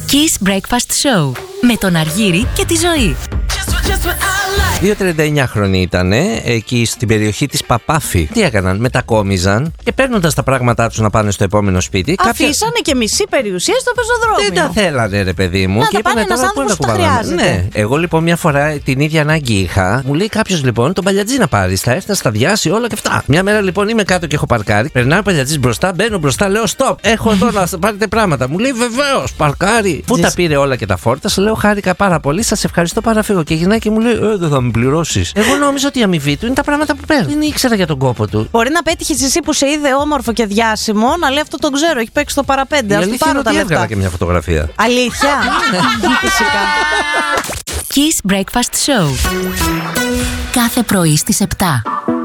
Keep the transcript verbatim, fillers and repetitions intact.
Kiss Breakfast Show με τον Αργύρη και τη Ζωή. δύο τριάντα εννιά χρόνια ήταν εκεί στην περιοχή της Παπάφη. Τι έκαναν, μετακόμιζαν και παίρνοντας τα πράγματά τους να πάνε στο επόμενο σπίτι. Αφήσανε κάποια... και μισή περιουσία στο πεζοδρόμιο. Δεν τα θέλανε, ρε παιδί μου. Να και τα πάνε ένας άνθρωπος που τα χρειάζεται. Ναι, εγώ λοιπόν μια φορά την ίδια ανάγκη είχα. Μου λέει κάποιος λοιπόν τον παλιατζή να πάρει. Θα έρθει, θα διάσει όλα και αυτά. Μια μέρα λοιπόν είμαι κάτω και έχω παρκάρει. Περνάει ο παλιατζής μπροστά, μπαίνω μπροστά, λέω stop. Έχω εδώ να πάρετε πράγματα. Μου λέει βεβαίως, παρκάρει. Πού τα πήρε όλα και τα φόρτασε. Λέω χάρηκα πάρα πολύ, σας ευχαριστώ, παραφύγω. Και γυρνάει και μου λέει ε, δεν θα με πληρώσεις. Εγώ νόμιζα ότι η αμοιβή του είναι τα πράγματα που παίρνει. Δεν ήξερα για τον κόπο του. Μπορεί να πέτυχες εσύ που σε είδε όμορφο και διάσημο να λέει αυτό τον ξέρω, έχει παίξει το παραπέντε. Ας του πάρω τα λεφτά. Έβγαλα και μια φωτογραφία. Αλήθεια. Φυσικά. Kiss Breakfast Show. Κάθε πρωί στις επτά.